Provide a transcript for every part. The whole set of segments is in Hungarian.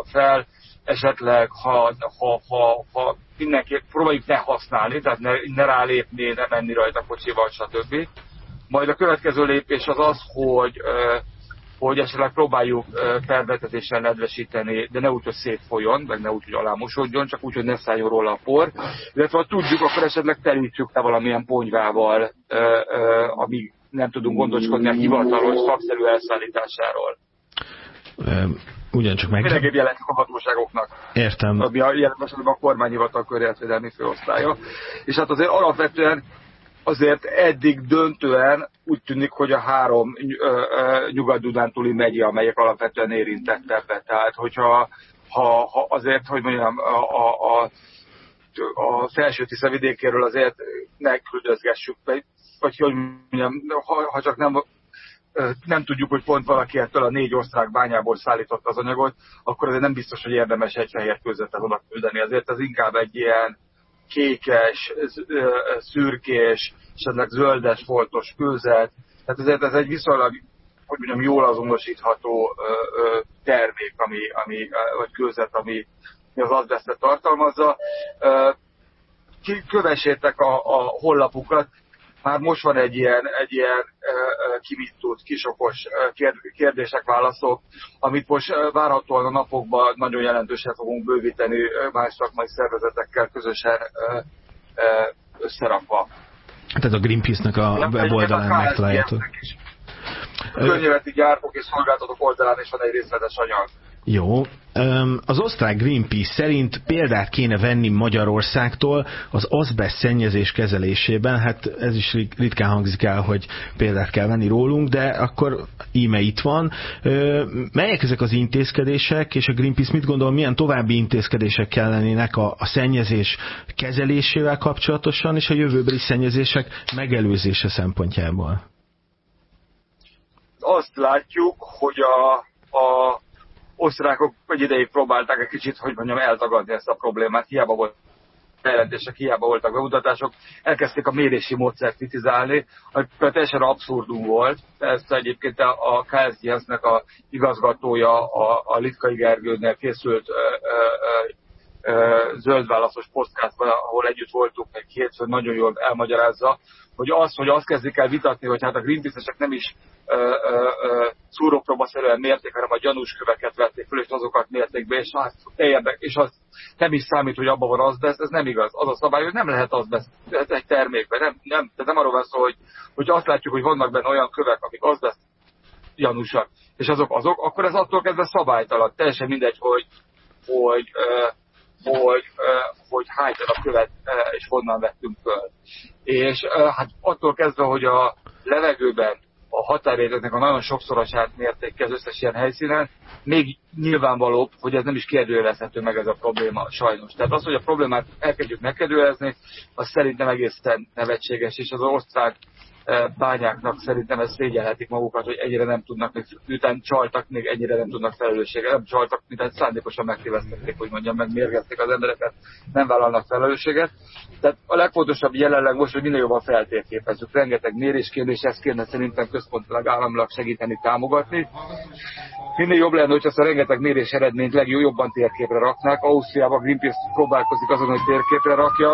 fel, esetleg ha mindenki próbáljuk ne használni, tehát ne rálépni, ne menni rajta kocsival, stb. Majd a következő lépés az, hogy esetleg próbáljuk permetetéssel nedvesíteni, de ne úgy, hogy szétfolyjon, meg ne úgy, hogy alámosodjon, csak úgy, hogy ne szálljon róla a por. Illetve ha tudjuk, akkor esetleg terítsük le valamilyen ponyvával, amíg nem tudunk gondoskodni a hivatalos, szakszerű elszállításáról. Ugyancsak mindenképp jelentjük a hatóságoknak. Értem. Ami a kormányhivatal környezetvédelmi főosztálya. És hát azért alapvetően azért eddig döntően úgy tűnik, hogy a 3 nyugat-dunántúli megye, amelyek alapvetően érintett ebbe. Tehát, hogyha azért, hogy mondjam, a felső Tisza vidékéről azért ne küldözgessük be, vagy hogy mondjam, ha csak nem tudjuk, hogy pont valaki ettől a 4 osztrák bányából szállított az anyagot, akkor azért nem biztos, hogy érdemes egy fehér kőzetet oda küldeni. Azért az inkább egy ilyen kékes, szürkés, esetleg zöldes, foltos kőzet. Tehát azért ez egy viszonylag, hogy mondjam, jól azonosítható termék, vagy kőzet, ami az azbesztet tartalmazza. Kövessétek a honlapukat. Már most van egy ilyen kivittult, kisokos kérdések, válaszok, amit most várhatóan a napokban nagyon jelentősen fogunk bővíteni más szakmai szervezetekkel közösen összerakva. Tehát a Greenpeace-nek a weboldalán megtaláljátok. A környezeti gyártók és szolgáltatók oldalán is van egy részletes anyag. Jó. Az osztrák Greenpeace szerint példát kéne venni Magyarországtól az azbeszt szennyezés kezelésében. Hát ez is ritkán hangzik el, hogy példát kell venni rólunk, de akkor íme itt van. Melyek ezek az intézkedések, és a Greenpeace mit gondol, milyen további intézkedések kellenének a szennyezés kezelésével kapcsolatosan, és a jövőbeli szennyezések megelőzése szempontjából? Azt látjuk, hogy a osztrákok egy ideig próbálták egy kicsit, hogy mondjam, eltagadni ezt a problémát. Hiába volt bejelentések, hiába voltak bemutatások. Elkezdték a mérési módszert kritizálni, ami teljesen abszurdum volt. Ezt egyébként a KSGS-nek a igazgatója, a Litkai Gergőnél készült zöldválaszos podcastban, ahol együtt voltunk meg hétfőn, nagyon jól elmagyarázza, hogy azt kezdik el vitatni, hogy hát a Greenpeace-esek nem is szúrópróbaszerűen mérték, hanem a gyanús köveket vették föl, és azokat mérték be, és az nem is számít, hogy abban van azbeszt, ez nem igaz. Az a szabály, hogy nem lehet azbeszt egy termékben. Tehát nem arról van szó, hogy azt látjuk, hogy vannak benne olyan kövek, amik azbeszt gyanúsak, és azok, akkor ez attól kezdve szabálytalan. Teljesen mindegy, hogy hány a követ és honnan vettünk föl. És hát attól kezdve, hogy a levegőben a határértéknek a nagyon sokszorosát mérték ki az összes ilyen helyszínen, még nyilvánvalóbb, hogy ez nem is kérdőjelezhető meg ez a probléma, sajnos. Tehát az, hogy a problémát elkezdjük megkérdőjelezni, az szerintem egészen nevetséges, és az osztrák bányáknak szerintem ezt szégyelhetik magukat, hogy ennyire nem tudnak, miután csaltak, még ennyire nem tudnak felelősséget. Nem csaltak, miután szándékosan megtévesztették, hogy mondjam, meg mérgezték az embereket, nem vállalnak felelősséget. Tehát a legfontosabb jelenleg most, hogy minél jobban feltérképezzük. Rengeteg méréskérdés, ezt kéne szerintem központilag államilag segíteni, támogatni. Minél jobb lenne, hogy ezt a rengeteg mérés eredményt legjobban térképre raknák. Ausztriában Greenpeace próbálkozik azon, hogy térképre rakja.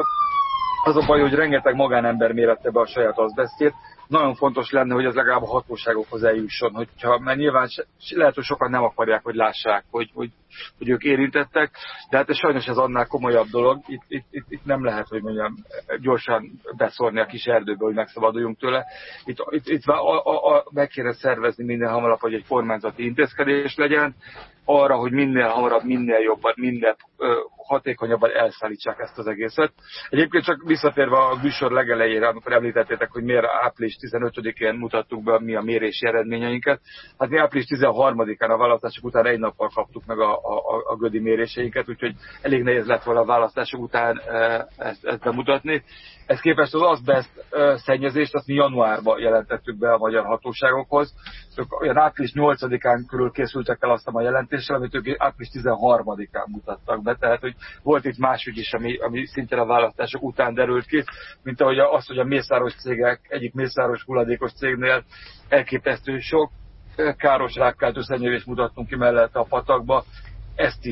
Az a baj, hogy rengeteg magánember mérette be a saját azbesztjét. Nagyon fontos lenne, hogy ez legalább a hatóságokhoz eljusson, mert nyilván lehet, hogy sokan nem akarják, hogy lássák, hogy ők érintettek, de hát sajnos ez annál komolyabb dolog. Itt nem lehet, hogy mondjam, gyorsan beszórni a kis erdőbe, hogy megszabaduljunk tőle. Itt meg kéne szervezni minél hamarabb, hogy egy kormányzati intézkedés legyen, arra, hogy minél hamarabb, minél jobban, minél hatékonyabban elszállítsák ezt az egészet. Egyébként csak visszatérve a műsor legelejére, amikor említettétek, hogy miért április 15-én mutattuk be mi a mérési eredményeinket. Hát mi április 13-án a választások után egy nappal kaptuk meg a gödi méréseinket, úgyhogy elég nehéz lett volna a választások után ezt bemutatni. Ez képest az azbeszt szennyezést, azt mi januárban jelentettük be a magyar hatóságokhoz. Olyan április 8-án körül készültek el azt a jelentéssel, amit ők április 13-án mutattak be. Tehát, hogy volt itt más ügy is, ami szintén a választások után derült ki, mint ahogy hogy a mészáros cégek, egyik mészáros hulladékos cégnél elképesztő sok káros rákkeltő szennyezést mutattunk ki mellette a patakba. Ezt is